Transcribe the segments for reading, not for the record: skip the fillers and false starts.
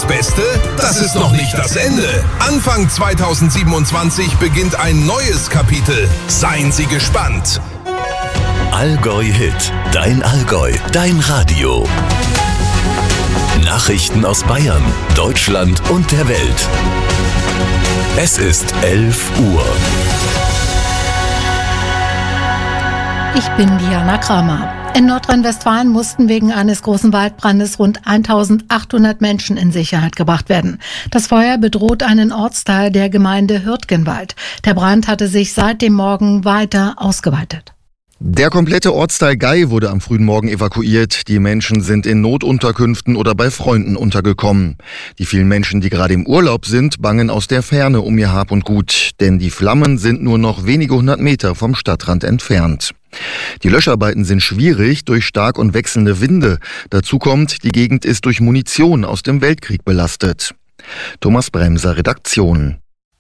das Beste? Das ist noch nicht das Ende. Anfang 2027 beginnt ein neues Kapitel. Seien Sie gespannt. Allgäu Hit. Dein Allgäu. Dein Radio. Nachrichten aus Bayern, Deutschland und der Welt. Es ist 11 Uhr. Ich bin Diana Kramer. In Nordrhein-Westfalen mussten wegen eines großen Waldbrandes rund 1800 Menschen in Sicherheit gebracht werden. Das Feuer bedroht einen Ortsteil der Gemeinde Hürtgenwald. Der Brand hatte sich seit dem Morgen weiter ausgeweitet. Der komplette Ortsteil Gey wurde am frühen Morgen evakuiert. Die Menschen sind in Notunterkünften oder bei Freunden untergekommen. Die vielen Menschen, die gerade im Urlaub sind, bangen aus der Ferne um ihr Hab und Gut. Denn die Flammen sind nur noch wenige hundert Meter vom Stadtrand entfernt. Die Löscharbeiten sind schwierig durch stark und wechselnde Winde. Dazu kommt, die Gegend ist durch Munition aus dem Weltkrieg belastet. Thomas Bremser, Redaktion.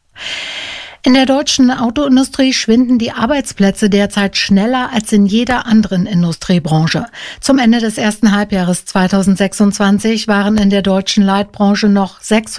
In der deutschen Autoindustrie schwinden die Arbeitsplätze derzeit schneller als in jeder anderen Industriebranche. Zum Ende des ersten Halbjahres 2026 waren in der deutschen Leitbranche noch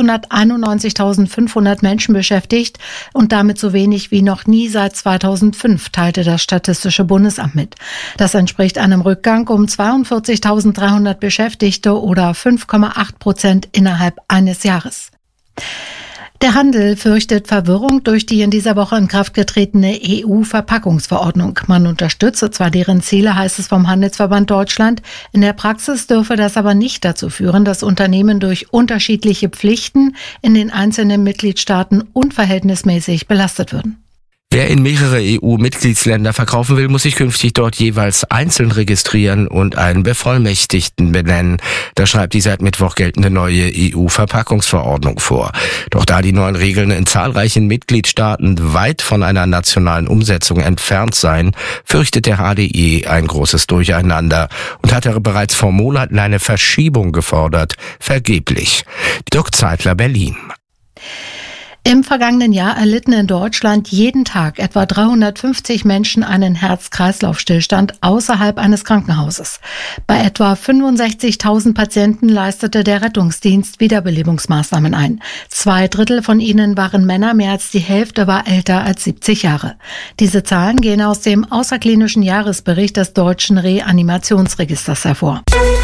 691.500 Menschen beschäftigt und damit so wenig wie noch nie seit 2005, teilte das Statistische Bundesamt mit. Das entspricht einem Rückgang um 42.300 Beschäftigte oder 5,8% innerhalb eines Jahres. Der Handel fürchtet Verwirrung durch die in dieser Woche in Kraft getretene EU-Verpackungsverordnung. Man unterstütze zwar deren Ziele, heißt es vom Handelsverband Deutschland. In der Praxis dürfe das aber nicht dazu führen, dass Unternehmen durch unterschiedliche Pflichten in den einzelnen Mitgliedstaaten unverhältnismäßig belastet würden. Wer in mehrere EU-Mitgliedsländer verkaufen will, muss sich künftig dort jeweils einzeln registrieren und einen Bevollmächtigten benennen. Das schreibt die seit Mittwoch geltende neue EU-Verpackungsverordnung vor. Doch da die neuen Regeln in zahlreichen Mitgliedstaaten weit von einer nationalen Umsetzung entfernt seien, fürchtet der HDE ein großes Durcheinander und hat bereits vor Monaten eine Verschiebung gefordert. Vergeblich. Dirk Zeitler, Berlin. Im vergangenen Jahr erlitten in Deutschland jeden Tag etwa 350 Menschen einen Herz-Kreislauf-Stillstand außerhalb eines Krankenhauses. Bei etwa 65.000 Patienten leistete der Rettungsdienst Wiederbelebungsmaßnahmen ein. 2/3 von ihnen waren Männer, mehr als die Hälfte war älter als 70 Jahre. Diese Zahlen gehen aus dem außerklinischen Jahresbericht des Deutschen Reanimationsregisters hervor.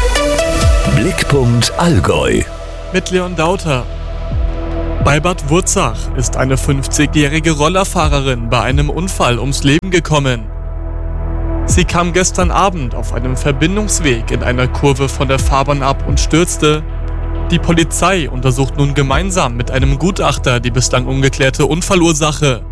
Blickpunkt Allgäu. Mit Leon Dauter. Bei Bad Wurzach ist eine 50-jährige Rollerfahrerin bei einem Unfall ums Leben gekommen. Sie kam gestern Abend auf einem Verbindungsweg in einer Kurve von der Fahrbahn ab und stürzte. Die Polizei untersucht nun gemeinsam mit einem Gutachter die bislang ungeklärte Unfallursache.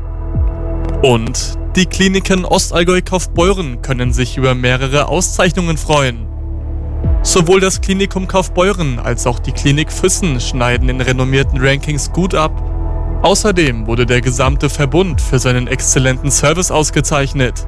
Und die Kliniken Ostallgäu-Kaufbeuren können sich über mehrere Auszeichnungen freuen. Sowohl das Klinikum Kaufbeuren als auch die Klinik Füssen schneiden in renommierten Rankings gut ab. Außerdem wurde der gesamte Verbund für seinen exzellenten Service ausgezeichnet.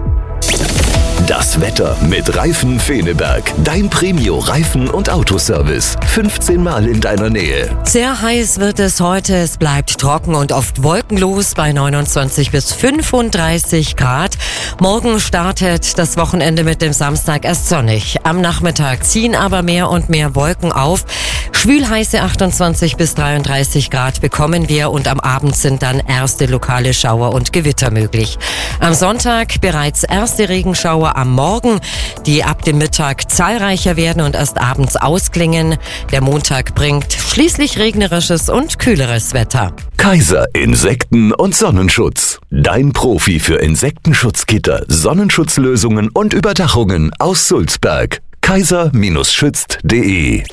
Das Wetter mit Reifen Feneberg. Dein Premio-Reifen- und Autoservice. 15 Mal in deiner Nähe. Sehr heiß wird es heute. Es bleibt trocken und oft wolkenlos bei 29 bis 35 Grad. Morgen startet das Wochenende mit dem Samstag erst sonnig. Am Nachmittag ziehen aber mehr und mehr Wolken auf. Schwülheiße 28 bis 33 Grad bekommen wir und am Abend sind dann erste lokale Schauer und Gewitter möglich. Am Sonntag bereits erste Regenschauer am Morgen, die ab dem Mittag zahlreicher werden und erst abends ausklingen. Der Montag bringt schließlich regnerisches und kühleres Wetter. Kaiser Insekten- und Sonnenschutz. Dein Profi für Insektenschutzgitter, Sonnenschutzlösungen und Überdachungen aus Sulzberg. kaiser-schützt.de.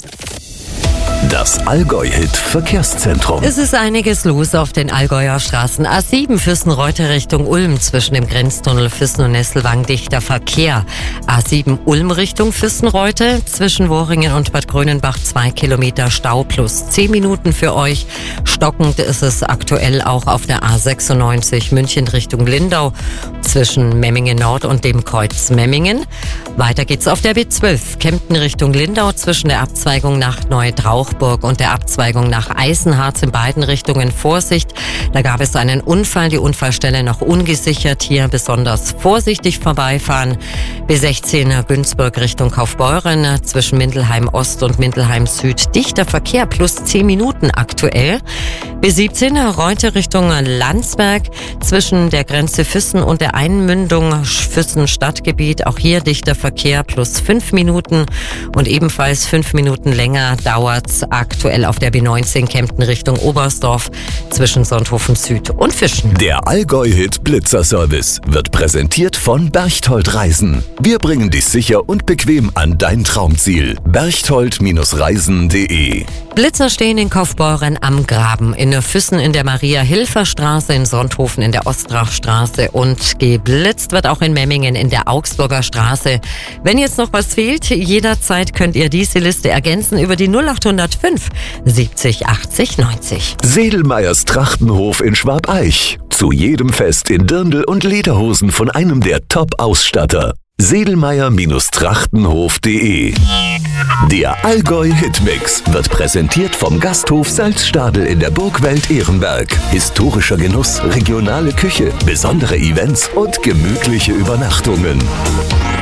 Das Allgäu-Hit-Verkehrszentrum. Es ist einiges los auf den Allgäuer Straßen. A7 Füssen-Reuter Richtung Ulm zwischen dem Grenztunnel Füssen und Nesselwang dichter Verkehr. A7 Ulm Richtung Füssen-Reuter zwischen Worringen und Bad Grönenbach 2 Kilometer Stau plus 10 Minuten für euch. Stockend ist es aktuell auch auf der A96 München Richtung Lindau zwischen Memmingen Nord und dem Kreuz Memmingen. Weiter geht's auf der B12 Kempten Richtung Lindau zwischen der Abzweigung nach Neutrauchburg und der Abzweigung nach Eisenharz in beiden Richtungen Vorsicht. Da gab es einen Unfall, die Unfallstelle noch ungesichert. Hier besonders vorsichtig vorbeifahren. B16 Günzburg Richtung Kaufbeuren zwischen Mindelheim Ost und Mindelheim Süd. Dichter Verkehr plus 10 Minuten aktuell. B17 Reute Richtung Landsberg zwischen der Grenze Füssen und der Einmündung Füssen Stadtgebiet. Auch hier dichter Verkehr plus 5 Minuten und ebenfalls 5 Minuten länger dauert's aktuell auf der B19 Kempten Richtung Oberstdorf zwischen Sonthofen Süd und Fischen. Der Allgäu-Hit Blitzer-Service wird präsentiert von Berchtold Reisen. Wir bringen dich sicher und bequem an dein Traumziel. Berchtold-reisen.de. Blitzer stehen in Kaufbeuren am Graben, in Füssen in der Maria-Hilfer-Straße, in Sonthofen in der Ostrachstraße und geblitzt wird auch in Memmingen in der Augsburger Straße. Wenn jetzt noch was fehlt, jederzeit könnt ihr diese Liste ergänzen über die 0805 70 80 90. Sedelmeyers Trachtenhof in Schwabeich. Zu jedem Fest in Dirndl und Lederhosen von einem der Top-Ausstatter. Sedelmeyer-Trachtenhof.de. Der Allgäu-Hitmix wird präsentiert vom Gasthof Salzstadel in der Burgwelt Ehrenberg. Historischer Genuss, regionale Küche, besondere Events und gemütliche Übernachtungen.